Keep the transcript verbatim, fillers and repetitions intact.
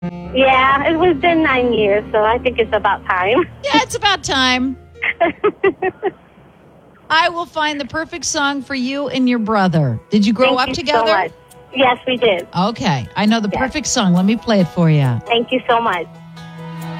Yeah, it was been nine years, so I think it's about time. Yeah, it's about time. I will find the perfect song for you and your brother. Did you grow Thank up you together? So much. Yes, we did. Okay. I know the Yes. perfect song. Let me play it for you. Thank you so much.